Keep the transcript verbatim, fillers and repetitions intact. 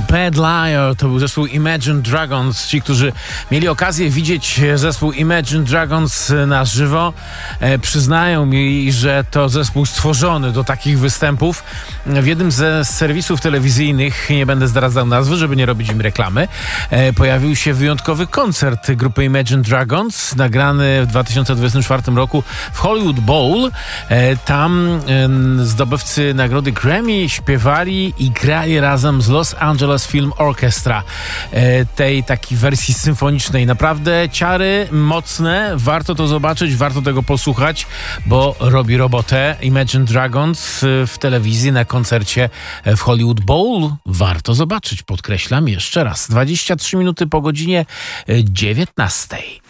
Bad Liar to był zespół Imagine Dragons. Ci, którzy mieli okazję widzieć zespół Imagine Dragons na żywo, e, przyznają mi, że to zespół stworzony do takich występów. W jednym ze serwisów telewizyjnych, nie będę zdradzał nazwy, żeby nie robić im reklamy, e, pojawił się wyjątkowy koncert grupy Imagine Dragons, nagrany w dwa tysiące dwudziestym czwartym roku w Hollywood Bowl. E, tam e, zdobywcy nagrody Grammy śpiewali i grali razem z Los Angeles Film Orchestra, e, tej takiej wersji symfonicznej. Naprawdę ciary mocne, warto to zobaczyć, warto tego posłuchać, bo robi robotę Imagine Dragons w telewizji na koncercie w Hollywood Bowl. Warto zobaczyć, podkreślam jeszcze raz. dwadzieścia trzy minuty po godzinie dziewiętnastej.